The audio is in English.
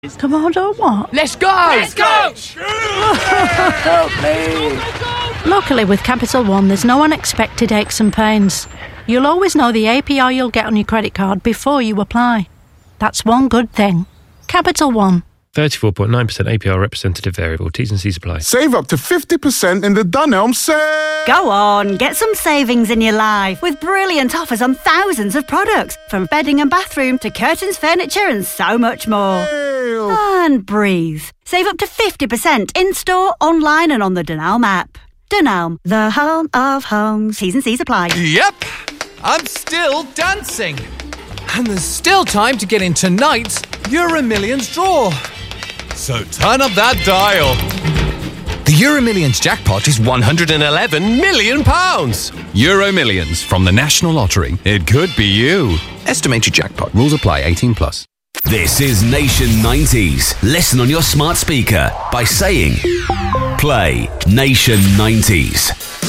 Come on, don't what? Let's go! Let's go! Help me! Luckily, with Capital One, there's no unexpected aches and pains. You'll always know the APR you'll get on your credit card before you apply. That's one good thing. Capital One. 34.9% APR representative variable. T's and C's apply. Save up to 50% in the Dunelm sale. Go on, get some savings in your life with brilliant offers on thousands of products, from bedding and bathroom to curtains, furniture and so much more. And breathe. Save up to 50% in-store, online and on the Dunelm app. Dunelm, the home of homes. T's and C's apply. Yep, I'm still dancing. And there's still time to get in tonight's Euro Millions draw. So turn up that dial. The Euro Millions jackpot is £111 million. Euro Millions from the National Lottery. It could be you. Estimated jackpot. Rules apply. 18+. This is Nation 90s. Listen on your smart speaker by saying, play Nation 90s.